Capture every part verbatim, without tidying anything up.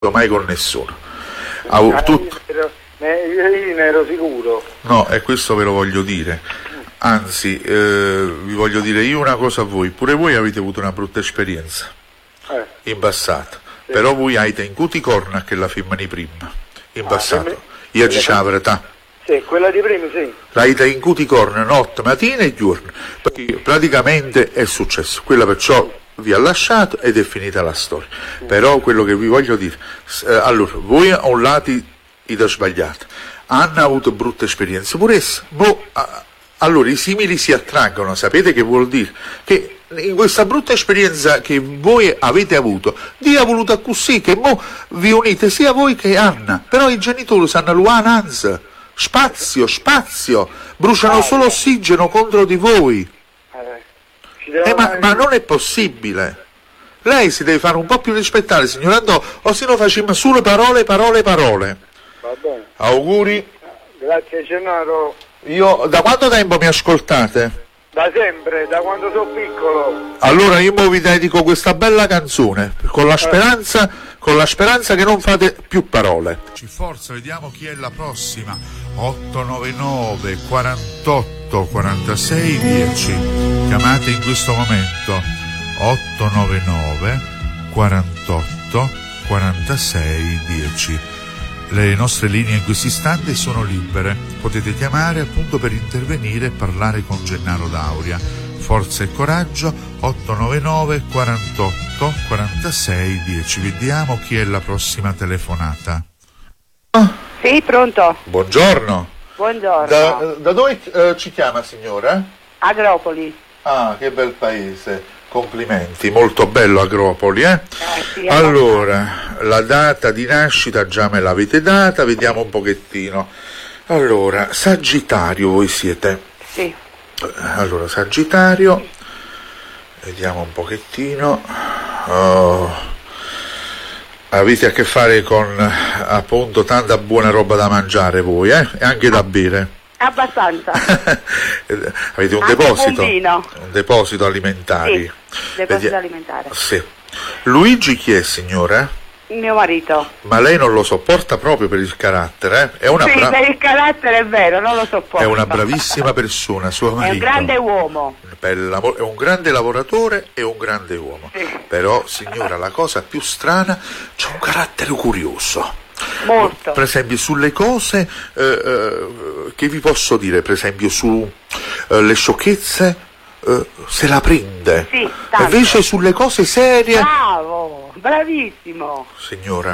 mai con nessuno. Ah, tu... io, io ne ero sicuro. No, e questo ve lo voglio dire. Anzi, eh, vi voglio dire io una cosa a voi. Pure voi avete avuto una brutta esperienza eh. in passato. Sì. Però voi avete in cuti corna che la firmani prima. In ah, passato. Me... Io ci c'è la verità. Sì, quella di prima sì. L'avete in cuti corna notte, mattina e giorno. Perché praticamente è successo. Quella perciò vi ha lasciato ed è finita la storia. Mm. Però quello che vi voglio dire, eh, allora, voi a un lato avete sbagliato, hanno avuto brutte esperienze pure esse, boh, a, allora i simili si attraggono, sapete che vuol dire? Che in questa brutta esperienza che voi avete avuto, Dio ha voluto così, che mo vi unite sia voi che Anna, però i genitori sanno l'uananza, spazio, spazio, bruciano solo ossigeno contro di voi. Eh, ma, ma non è possibile. Lei si deve fare un po' più rispettare, signor Andò, o se no facciamo solo parole, parole, parole. Va bene. Auguri. Grazie Gennaro. Io, da quanto tempo mi ascoltate? Da sempre, da quando sono piccolo. Allora io mo vi dedico questa bella canzone, con la speranza, con la speranza che non fate più parole. Ci forza, vediamo chi è la prossima. otto nove nove quarantotto quarantasei dieci. Chiamate in questo momento. otto nove nove quarantotto quarantasei dieci. Le nostre linee in questo istante sono libere, potete chiamare appunto per intervenire e parlare con Gennaro D'Auria. Forza e coraggio. Otto nove nove quarantotto quarantasei dieci. Vediamo chi è la prossima telefonata. Sì, pronto. Buongiorno. Buongiorno. Da, da dove eh, ci chiama, signora? Agropoli. Ah, che bel paese. Complimenti, molto bello Agropoli, eh? eh sì, allora, la data di nascita già me l'avete data, vediamo un pochettino. Allora, Sagittario voi siete? Sì. Allora, Sagittario, vediamo un pochettino. Oh, avete a che fare con appunto tanta buona roba da mangiare voi, eh? E anche da bere. Abbastanza. Avete un anche deposito? Bombino. Un deposito alimentari. Sì, deposito Vedi... alimentare. Sì. Luigi chi è, signora? Mio marito. Ma lei non lo sopporta proprio per il carattere, eh? È una sì, bra... per il carattere è vero, non lo sopporta. È una bravissima persona, suo marito. È un grande uomo. Lav- è un grande lavoratore e un grande uomo. Sì. Però, signora, la cosa più strana, c'è un carattere curioso. Molto. Per esempio sulle cose eh, eh, che vi posso dire, per esempio sulle eh, sciocchezze eh, se la prende, sì, tanto. Invece sulle cose serie bravo, bravissimo signora,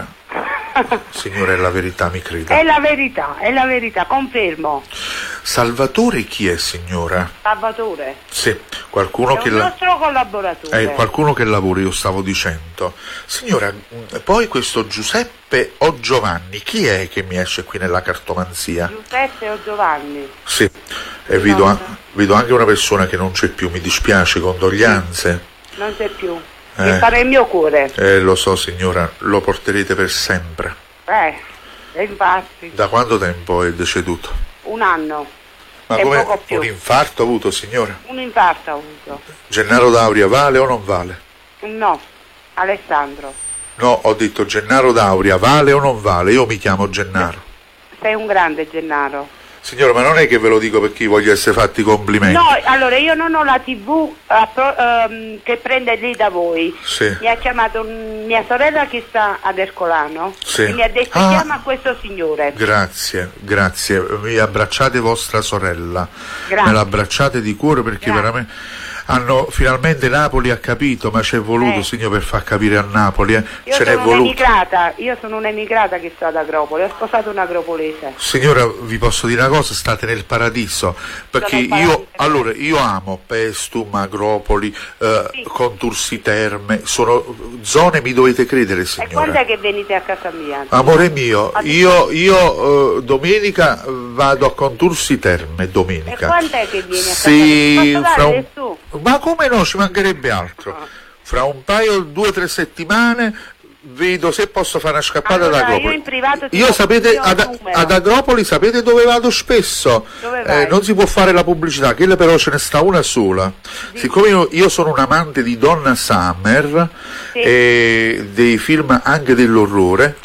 signora è la verità, mi creda. È la verità, è la verità, confermo. Salvatore chi è, signora? Salvatore? Sì, qualcuno è che un la... nostro collaboratore. È qualcuno che lavora, io stavo dicendo. Signora, poi questo Giuseppe o Giovanni, chi è che mi esce qui nella cartomanzia? Giuseppe o Giovanni? Sì, e vedo, a... vedo anche una persona che non c'è più, mi dispiace, condoglianze. Non c'è più, eh. Che fare il mio cuore. Eh, lo so signora, lo porterete per sempre. Eh, e infatti. Da quanto tempo è deceduto? Un anno. Ma come un infarto ha avuto, signora? Un infarto ha avuto. Gennaro D'Auria vale o non vale? No, Alessandro. No, ho detto Gennaro D'Auria vale o non vale? Io mi chiamo Gennaro. Sei un grande Gennaro. Signora, ma non è che ve lo dico perché voglio essere fatti complimenti. No, allora io non ho la tivù uh, pro, uh, che prende lì da voi. Sì. Mi ha chiamato un, mia sorella che sta ad Ercolano. Sì. E mi ha detto ah, chiama questo signore. Grazie, grazie. Mi abbracciate vostra sorella. Grazie. Me l'abbracciate di cuore perché grazie. veramente... Hanno finalmente Napoli ha capito, ma c'è voluto, eh. signor, per far capire a Napoli, eh. Io Ce sono n'è voluto. un'emigrata, io sono un'emigrata che sto ad Agropoli, ho sposato un agropolese. Signora, vi posso dire una cosa, state nel paradiso, perché nel io paradiso. allora io amo Pestum, Agropoli, eh, sì. Contursi Terme, sono zone, mi dovete credere, signora. E quando è che venite a casa mia? Amore mio, io, io eh, domenica vado a Contursi Terme, domenica. E quando è che vieni a casa sì, mia? Posso fra un... dare su? Ma come no, ci mancherebbe altro. Ah. Fra un paio, due o tre settimane vedo se posso fare una scappata Allora, ad Agropoli. io in privato ti Io do sapete, il mio ad, numero. ad Agropoli sapete dove vado spesso? Dove vai? Eh, non si può fare la pubblicità, quella però ce ne sta una sola. Siccome io, io sono un amante di Donna Summer Sì. e dei film anche dell'orrore,